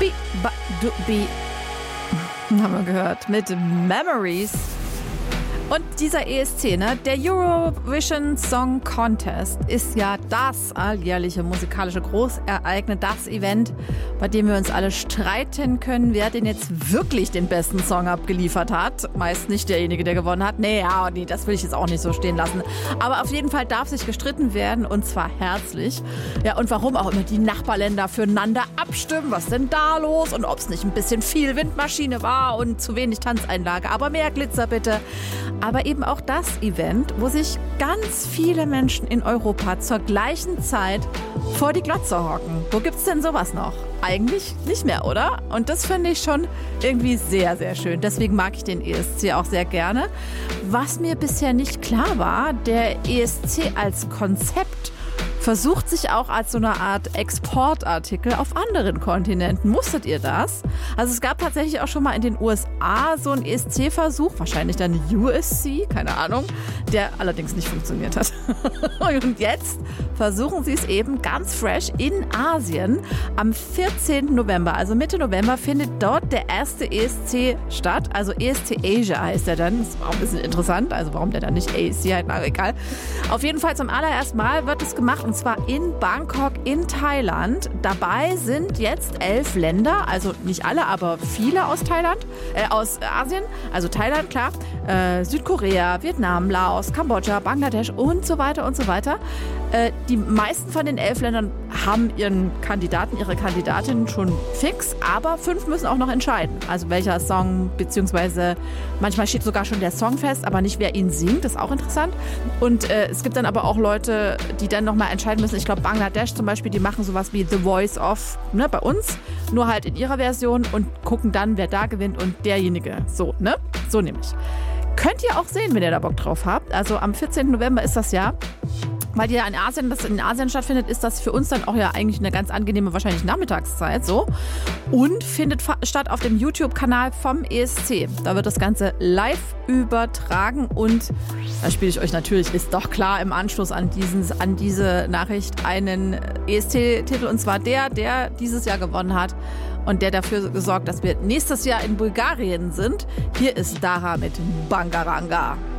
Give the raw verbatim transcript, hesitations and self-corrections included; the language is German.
Be, ba, du, be, haben wir gehört, mit Memories. Und dieser E S C, ne, der Eurovision Song Contest, ist ja das alljährliche musikalische Großereignis, das Event, bei dem wir uns alle streiten können, wer denn jetzt wirklich den besten Song abgeliefert hat. Meist nicht derjenige, der gewonnen hat. Nee, ja, nee, das will ich jetzt auch nicht so stehen lassen. Aber auf jeden Fall darf sich gestritten werden, und zwar herzlich. Ja, und warum auch immer die Nachbarländer füreinander abstimmen, was denn da los und ob es nicht ein bisschen viel Windmaschine war und zu wenig Tanzeinlage. Aber mehr Glitzer bitte. Aber eben auch das Event, wo sich ganz viele Menschen in Europa zur gleichen Zeit vor die Glotze hocken. Wo gibt's denn sowas noch? Eigentlich nicht mehr, oder? Und das finde ich schon irgendwie sehr, sehr schön. Deswegen mag ich den E S C auch sehr gerne. Was mir bisher nicht klar war, der E S C als Konzept versucht sich auch als so eine Art Exportartikel auf anderen Kontinenten. Wusstet ihr das? Also es gab tatsächlich auch schon mal in den U S A so einen E S C-Versuch, wahrscheinlich dann U S C, keine Ahnung, der allerdings nicht funktioniert hat. Und jetzt versuchen sie es eben ganz fresh in Asien. Am vierzehnten November, also Mitte November, findet dort der erste E S C statt. Also E S C Asia heißt der dann. Das ist auch ein bisschen interessant, also warum der dann nicht A S C heißt, na egal. Auf jeden Fall zum allerersten Mal wird es gemacht, und zwar in Bangkok in Thailand. Dabei sind jetzt elf Länder, also nicht alle, aber viele aus Thailand, äh, aus Asien, also Thailand, klar, äh, Südkorea, Vietnam, Laos, Kambodscha, Bangladesch und so weiter und so weiter. Äh, die meisten von den elf Ländern haben ihren Kandidaten, ihre Kandidatin schon fix, aber fünf müssen auch noch entscheiden. Also welcher Song, beziehungsweise manchmal steht sogar schon der Song fest, aber nicht wer ihn singt, das ist auch interessant. Und äh, es gibt dann aber auch Leute, die dann nochmal entscheiden müssen. Ich glaube, Bangladesch zum Beispiel, die machen sowas wie The Voice of, ne, bei uns, nur halt in ihrer Version und gucken dann, wer da gewinnt und derjenige. So, ne? So nämlich. Könnt ihr auch sehen, wenn ihr da Bock drauf habt. Also am vierzehnten November ist das ja. Weil die ja in Asien, das in Asien stattfindet, ist das für uns dann auch ja eigentlich eine ganz angenehme, wahrscheinlich Nachmittagszeit, so. Und findet fa- statt auf dem YouTube-Kanal vom E S C. Da wird das Ganze live übertragen und da spiele ich euch natürlich, ist doch klar, im Anschluss an, diesen, an diese Nachricht einen E S C-Titel, und zwar der, der dieses Jahr gewonnen hat und der dafür gesorgt, dass wir nächstes Jahr in Bulgarien sind. Hier ist Dara mit Bangaranga.